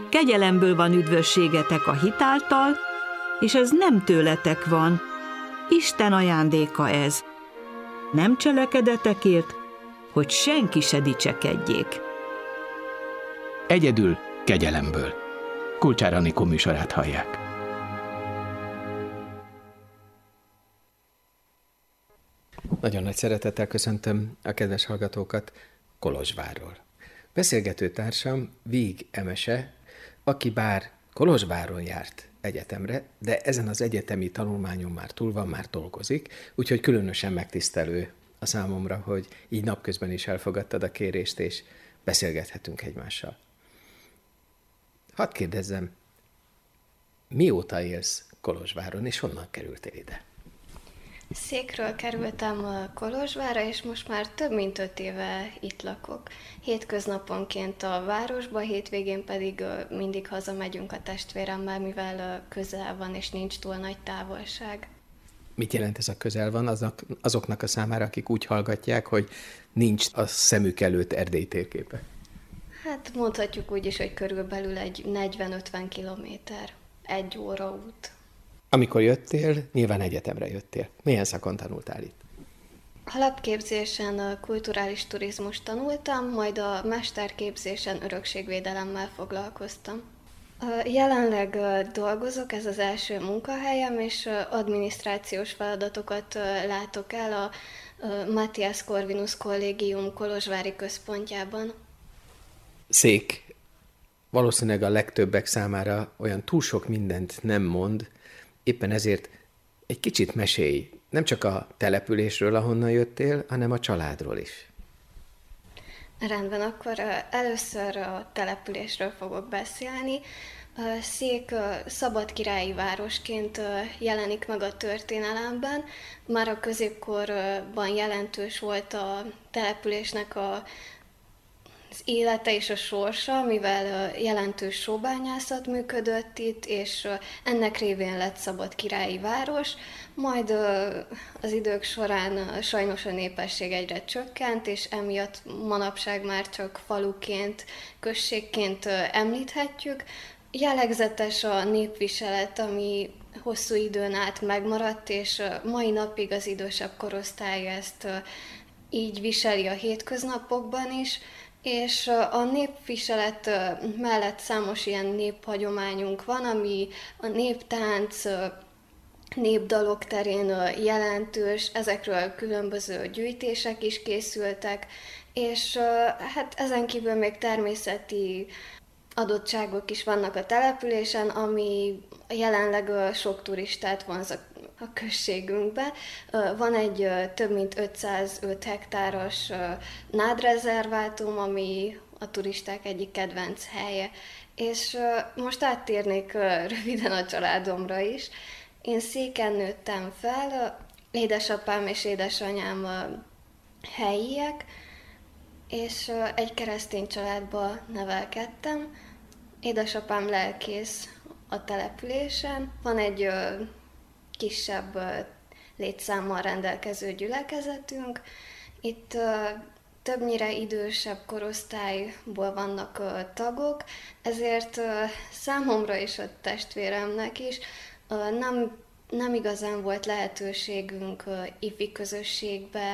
Kegyelemből van üdvösségetek a hit által, és ez nem tőletek van, Isten ajándéka ez. Nem cselekedetekért, hogy senki se dicsekedjék. Egyedül kegyelemből. Kulcsár Anikó műsorát hallják. Nagyon nagy szeretettel köszöntöm a kedves hallgatókat Kolozsvárról. Beszélgető társam Víg Emese, aki bár Kolozsváron járt egyetemre, de ezen az egyetemi tanulmányon már túl van, már dolgozik, úgyhogy különösen megtisztelő a számomra, hogy így napközben is elfogadtad a kérést, és beszélgethetünk egymással. Hadd kérdezzem, mióta élsz Kolozsváron, és honnan kerültél ide? Székről kerültem Kolozsvárra, és most már több mint 5 éve itt lakok. Hétköznaponként a városba, hétvégén pedig mindig hazamegyünk a testvéremmel, mivel közel van, és nincs túl nagy távolság. Mit jelent ez a közel van azoknak a számára, akik úgy hallgatják, hogy nincs a szemük előtt Erdély térképe? Hát mondhatjuk úgy is, hogy körülbelül egy 40-50 kilométer, 1 óra út. Amikor jöttél, nyilván egyetemre jöttél. Milyen szakon tanultál itt? Alapképzésen a kulturális turizmust tanultam, majd a mesterképzésen örökségvédelemmel foglalkoztam. Jelenleg dolgozok, ez az első munkahelyem, és adminisztrációs feladatokat látok el a Matthias Corvinus Kollégium kolozsvári központjában. Szék valószínűleg a legtöbbek számára olyan túl sok mindent nem mond, éppen ezért egy kicsit mesélj, nem csak a településről, ahonnan jöttél, hanem a családról is. Rendben, akkor először a településről fogok beszélni. Szék szabadkirályi városként jelenik meg a történelemben. Már a középkorban jelentős volt a településnek az élete és a sorsa, mivel jelentős sóbányászat működött itt, és ennek révén lett szabadkirályi város, majd az idők során sajnos a népesség egyre csökkent, és emiatt manapság már csak faluként, községként említhetjük. Jellegzetes a népviselet, ami hosszú időn át megmaradt, és mai napig az idősebb korosztály ezt így viseli a hétköznapokban is, és a népviselet mellett számos ilyen néphagyományunk van, ami a néptánc, népdalok terén jelentős, ezekről különböző gyűjtések is készültek, és hát ezen kívül még természeti adottságok is vannak a településen, ami jelenleg sok turistát vonz a községünkbe. Van egy több mint 505 hektáros nádrezervátum, ami a turisták egyik kedvenc helye. És most áttérnék röviden a családomra is. Én Széken nőttem fel, édesapám és édesanyám helyiek, és egy keresztény családba nevelkedtem. Édesapám lelkész a településen, van egy kisebb létszámmal rendelkező gyülekezetünk. Itt többnyire idősebb korosztályból vannak tagok, ezért számomra és a testvéremnek is nem igazán volt lehetőségünk ifi közösségbe